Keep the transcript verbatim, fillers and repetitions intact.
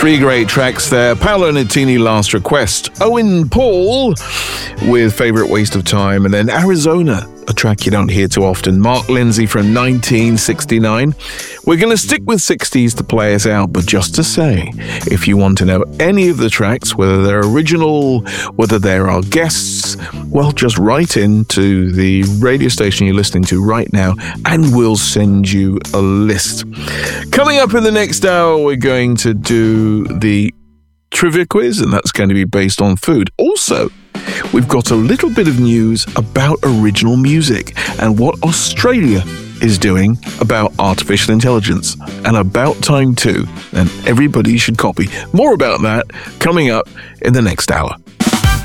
Three great tracks there. Paolo Nutini, Last Request. Owen Paul with Favorite Waste of Time. And then Arizona, a track you don't hear too often. Mark Lindsay from nineteen sixty-nine. We're going to stick with sixties to play us out, but just to say, if you want to know any of the tracks, whether they're original, whether they're our guests, well, just write in to the radio station you're listening to right now, and we'll send you a list. Coming up in the next hour, we're going to do the trivia quiz, and that's going to be based on food. Also, we've got a little bit of news about original music and what Australia is doing about artificial intelligence, and about time too, and everybody should copy. More about that coming up in the next hour.